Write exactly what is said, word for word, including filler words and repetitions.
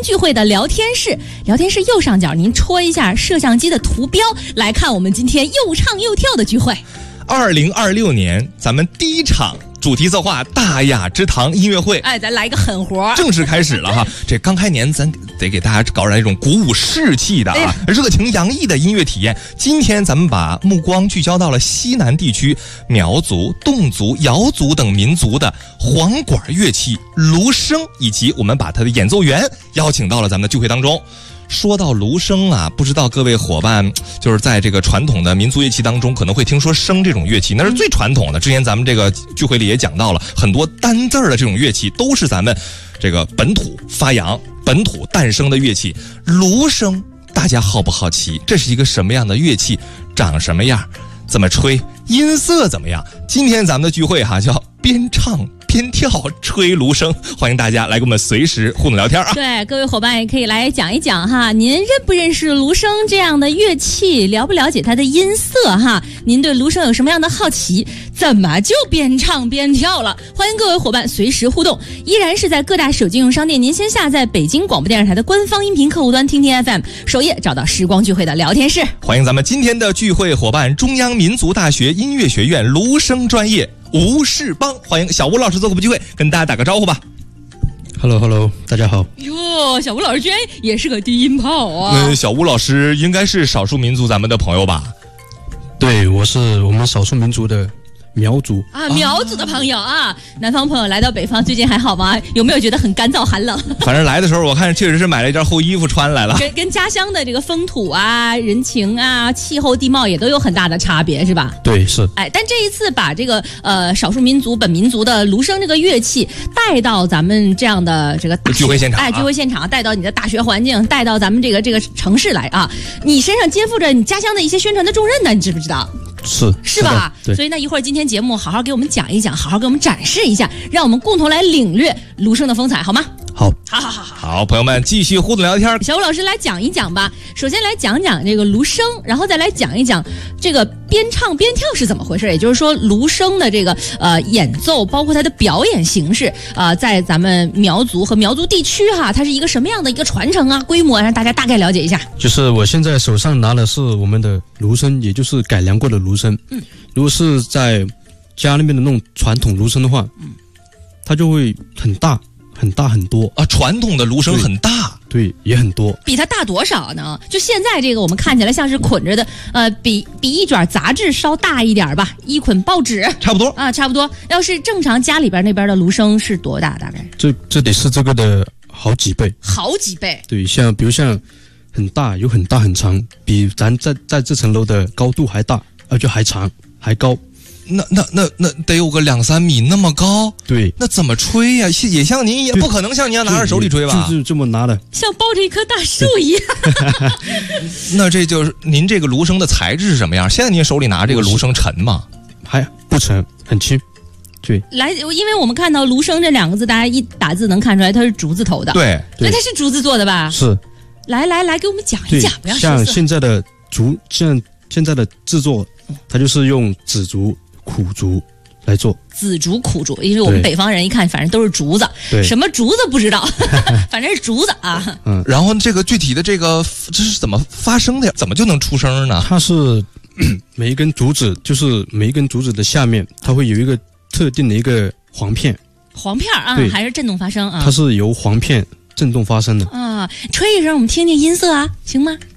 聚会的聊天室，聊天室右上角您戳一下摄像机的图标，来看我们今天又唱又跳的聚会。 二零二六年咱们第一场主题策划大雅之堂音乐会， 哎，咱来一个狠活， 正式开始了哈！这刚开年，咱得给大家搞上一种鼓舞士气的啊、哎、热情洋溢的音乐体验。今天咱们把目光聚焦到了西南地区苗族、侗族、瑶族等民族的簧管乐器芦笙，以及我们把它的演奏员邀请到了咱们的聚会当中。说到芦笙啊，不知道各位伙伴就是在这个传统的民族乐器当中可能会听说笙这种乐器，那是最传统的。之前咱们这个聚会里也讲到了，很多单字的这种乐器都是咱们这个本土发扬、本土诞生的乐器。芦笙大家好不好奇？这是一个什么样的乐器？长什么样？怎么吹？音色怎么样？今天咱们的聚会哈叫边唱边跳吹芦笙，欢迎大家来跟我们随时互动聊天啊！ 对，各位伙伴也可以来讲一讲哈，您认不认识芦笙这样的乐器？了不了解它的音色哈？您对芦笙有什么样的好奇？怎么就边唱边跳了？欢迎各位伙伴随时互动，依然是在各大手机应用商店，您先下载北京广播电视台的官方音频客户端听听 F M， 首页找到时光聚会的聊天室。 欢迎咱们今天的聚会伙伴，中央民族大学音乐学院芦笙专业吴世邦，欢迎小吴老师做客聚会，跟大家打个招呼吧。 Hello Hello， 大家好。 哟，小吴老师居然也是个低音炮啊！ 呃，小吴老师应该是少数民族咱们的朋友吧？ 对，我是我们少数民族的苗族啊，苗族的朋友啊，南方朋友来到北方，最近还好吗？有没有觉得很干燥寒冷？ 反正来的时候，我看确实是买了一件厚衣服穿来了。 跟跟家乡的这个风土啊、人情啊、气候地貌也都有很大的差别，是吧？ 对，是。 哎，但这一次把这个呃少数民族本民族的芦笙这个乐器带到咱们这样的这个大聚会现场、啊， 哎，聚会现场带到你的大学环境，带到咱们这个这个城市来啊，你身上肩负着你家乡的一些宣传的重任呢，你知不知道？ 是是吧？ 对， 所以呢，一会儿今天节目好好给我们讲一讲，好好给我们展示一下，让我们共同来领略芦笙的风采，好吗？ 好， 好好好好， 好，朋友们继续互动聊天。 小吴老师来讲一讲吧。首先来讲讲这个芦笙，然后再来讲一讲这个边唱边跳是怎么回事。也就是说，芦笙的这个呃演奏，包括它的表演形式啊、呃，在咱们苗族和苗族地区哈，它是一个什么样的一个传承啊、规模，让大家大概了解一下。 就是我现在手上拿的是我们的芦笙，也就是改良过的芦笙。嗯，如果是在家里面的那种传统芦笙的话，嗯，它就会很大。很大很多啊！传统的芦笙很大， 对，对，也很多。 比它大多少呢？就现在这个，我们看起来像是捆着的，呃，比比一卷杂志稍大一点吧，一捆报纸差不多啊，差不多。要是正常家里边那边的芦笙是多大？大概这这得是这个的好几倍， 好几倍。 对，像比如像很大，有很大很长，比咱在在这层楼的高度还大，而且还长还高。 那那那那得有个两三米那么高， 对， 那怎么吹呀、啊？也像您也不可能像您要拿着手里吹吧？ 就是这么拿的， 像抱着一棵大树一样。 那这就是您这个芦笙的材质是什么样？现在您手里拿这个芦笙沉吗？ 还不沉，很轻。对， 来，因为我们看到芦笙这两个字，大家一打字能看出来它是竹字头的， 对， 所以它是竹子做的吧？ 是。 来来来，给我们讲一讲，不要像现在的竹，像现在的制作，它就是用紫竹。苦竹来做紫竹苦竹，因为我们北方人一看，反正都是竹子，什么竹子不知道，反正是竹子啊。 嗯，然后这个具体的这个这是怎么发声的呀？怎么就能出声呢？ 它是每一根竹子，就是每一根竹子的下面，它会有一个特定的一个簧片， 簧片啊，还是振动发声啊？ 它是由簧片振动发声的啊。吹一声，我们听听音色啊，行吗？